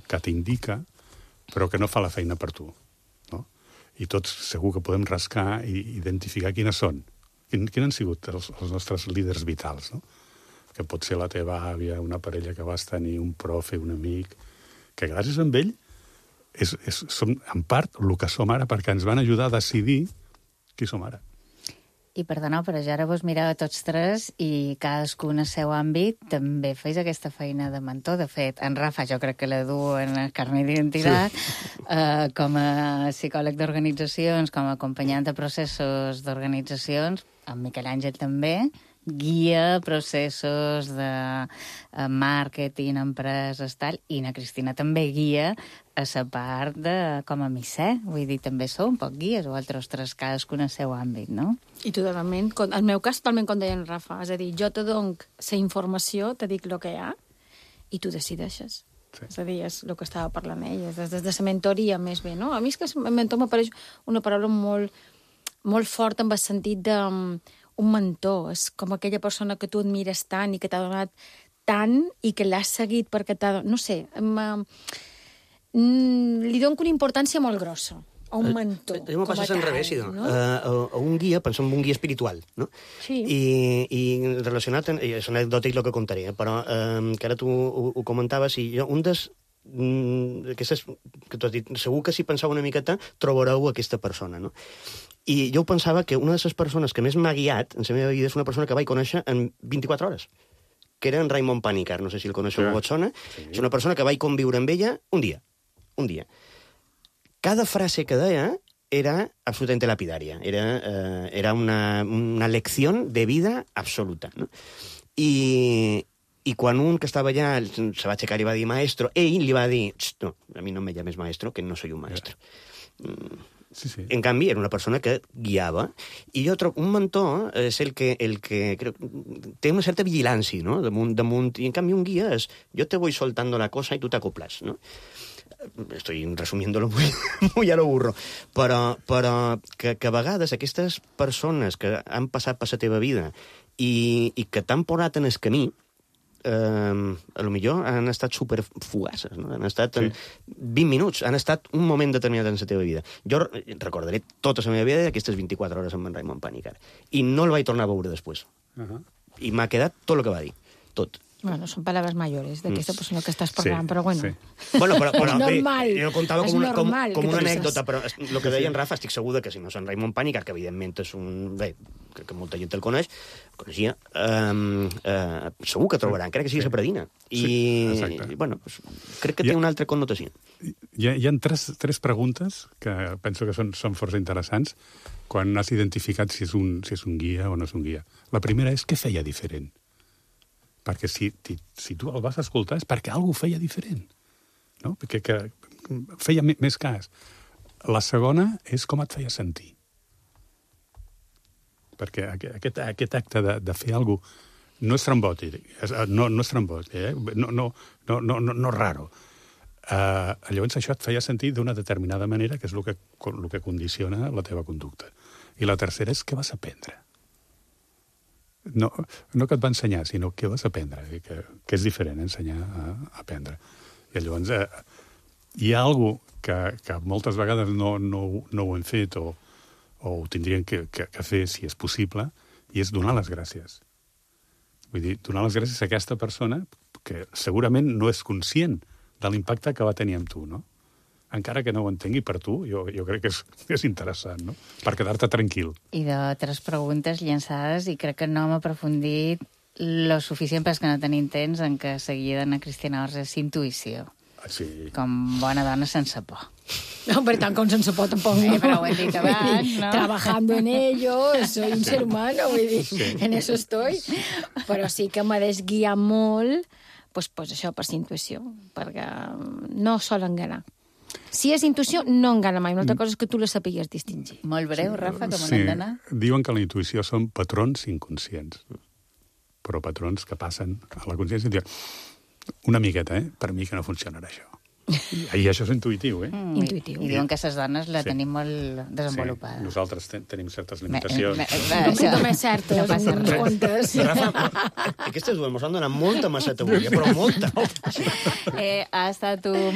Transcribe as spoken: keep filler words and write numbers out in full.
que t'indica, però que no fa la feina per tu. No? I tots segur que podem rascar i identificar quines són. Quins, quins han sigut els, els nostres líders vitals, no? Que pot ser la teva àvia, una parella que vas tenir, un profe, un amic, que gràcies a ell és, és, som en part el que som ara perquè ens van ajudar a decidir qui som ara. I perdoneu, però ja ara vos mireu a tots tres i cadascun al seu àmbit també feis aquesta feina de mentor. De fet, en Rafa jo crec que la du en el carnet d'identitat, sí. eh, com a psicòleg d'organitzacions, com a acompanyant de processos d'organitzacions, en Miquel Àngel també, guia processos de màrqueting, empreses, tal, i na Cristina també guia a la part de com a misser. Vull dir, també sou un poc guies, o altres tres, cadascun al seu àmbit, no? I totalment, en el meu cas, totalment com deia en Rafa, és a dir, jo te dono la informació, te dic el que hi ha, i tu decideixes. Sí. És a dir, és el que estava parlant ella, des de la mentoria més bé, no? A mi és que mentor m'apareix una paraula molt, molt forta en el sentit de un mentor, és com aquella persona que tu admires tant i que t'ha donat tant i que l'has seguit perquè t'ha... No sé, li dono una importància molt grossa a un mentor. A mi m'ho passes al revés, no? no? Uh, a un guia, pensem en un guia espiritual, no? Sí. I, i relacionat, en, és anecdòtic el que contaré, però uh, que ara tu ho, ho comentaves, i jo, un des... Aquestes, que tu has dit, segur que si penseu una miqueta trobareu aquesta persona, no? I jo pensava que una de les persones que més m'ha guiat en la meva vida és una persona que vaig conèixer en vint-i-quatre hores, que era en Raimon Panikkar, no sé si el coneixeu, sí. Et sona. Sí. És una persona que vaig conviure amb ella un dia, un dia. Cada frase que deia era absolutament lapidària, era, eh, era una, una lecció de vida absoluta, no? I... I quan un que estava allà se va aixecar i va dir maestro, ell li va dir, no, a mi no me llames maestro, que no soy un maestro. Sí, sí. En canvi, era una persona que guiava. I jo trobo, un mentor és el que, el que creo, té una certa vigilància, no? Damunt, damunt, i en canvi un guia és, yo te voy soltando la cosa y tú te acoplas, no? Estoy resumiéndolo muy, muy a lo burro, però, però que, que a vegades aquestes persones que han passat per la teva vida i, i que t'han posat en el camí, Uh, a lo millor han estat superfugaces, no? Han estat en sí. vint minuts, han estat un moment determinat en la teva vida. Jo recordaré tota la meva vida d'aquestes vint-i-quatre hores amb en Raimon Panikkar. I no el vaig tornar a veure després. Uh -huh. I m'ha quedat tot el que va dir. Tot. Bueno, són paraules mayores d'aquesta persona que estàs parlant, sí, però bueno. Sí. Bueno, però, però és normal. Bé, jo contava com una, com, com una anècdota, però el que deia en Rafa, estic segur que si no és en Raimon Panikkar, que evidentment és un... Bé, crec que molta gent el coneix, el coneixia, um, uh, segur que trobarà, encara que sigui sí. Sapradina. I, sí, i bueno, pues, crec que té una altra connotació. Hi ha, hi ha tres, tres preguntes que penso que són, són força interessants quan has identificat si és, un, si és un guia o no és un guia. La primera és què feia diferent. Perquè si, si tu el vas escoltar és perquè algú feia diferent, no? Perquè que feia més cas. La segona és com et feia sentir. Perquè aquest, aquest acte de, de fer alguna cosa no és trambòtic, no, no és trambòtic, eh? no, no, no, no, no, no raro. Uh, llavors això et feia sentir d'una determinada manera, que és el que, el que condiciona la teva conducta. I la tercera és què vas aprendre. No, no que et va ensenyar, sinó que vas aprendre, que, que és diferent ensenyar a, a aprendre. I llavors eh, hi ha alguna cosa que, que moltes vegades no, no, no ho hem fet o, o ho tindrien que, que, que fer si és possible, i és donar les gràcies. Vull dir, donar les gràcies a aquesta persona que segurament no és conscient de l'impacte que va tenir amb tu, no? Encara que no ho entengui per tu, jo, jo crec que és, és interessant, no? Per quedar-te tranquil. I de tres preguntes llançades, i crec que no hem aprofundit lo suficient perquè no tenim temps en què seguida Ana Cristina Ors és intuïció. Ah, sí. Com bona dona sense por. No, per tant, com sense por tampoc. Sí, però ho he dit abans, no? Trabajando en ello, soy un ser humano, vull dir, sí. En eso estoy. Però sí que m'ha desguiar molt, pues, pues això, per la intuïció, perquè no sol enganar. Si és intuïció, no engana mai. Una altra cosa és que tu la sapigues distingir. Molt breu, Rafa, com sí. n'hem d'anar. Diuen que la intuïció són patrons inconscients, però patrons que passen a la consciència. Una miqueta, eh? Per mi que no funcionarà això. I això és intuïtiu, eh? Mm, Intuïtiu. I, I diuen que les dones la sí. tenim molt desenvolupada. Sí. Nosaltres ten tenim certes limitacions. Me, me, me, no, no m'és cert, no passa res. Rafa, aquestes dues mos han donat molta masseta avui, però molta. Eh, ha estat un